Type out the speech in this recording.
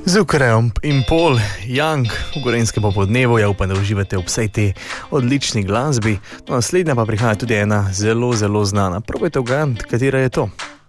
Z Ukrajom in Paul Young v Gorenjskem popoldnevu, ja upam, da uživate ob vsej tej odlični glasbi. No, naslednja pa prihaja tudi ena zelo znana. Probajte ugant, katera je to.